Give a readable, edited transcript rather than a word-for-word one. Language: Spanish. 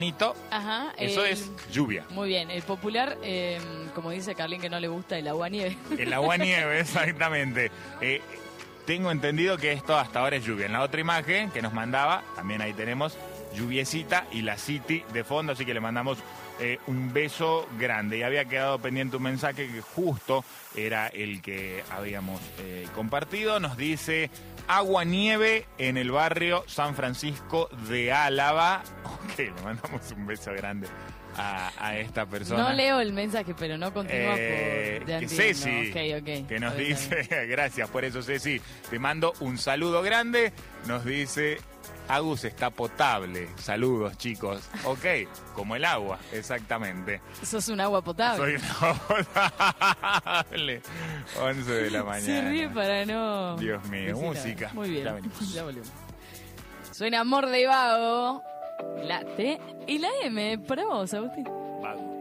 Ajá, Eso es lluvia. Muy bien, el popular, como dice Carlín que no le gusta el agua-nieve. El agua-nieve, exactamente. Tengo entendido que esto hasta ahora es lluvia. En la otra imagen que nos mandaba, también ahí tenemos lluviecita y la City de fondo, así que le mandamos un beso grande. Y había quedado pendiente un mensaje que justo era el que habíamos compartido. Nos dice: agua-nieve en el barrio San Francisco de Álava. Ok, le mandamos un beso grande a esta persona. No leo el mensaje, pero no continúa por... Ceci, okay. que nos dice, gracias por eso, Ceci, te mando un saludo grande. Nos dice: Agus está potable. Saludos, chicos. Ok, como el agua, exactamente. Sos un agua potable. Soy un agua potable. 11 de la mañana. Se ríe para no... Dios mío, música. Muy bien, Ya venimos. ya volvemos. Suena Amor de Vago, la T y la M para vos, Agustín. Vago.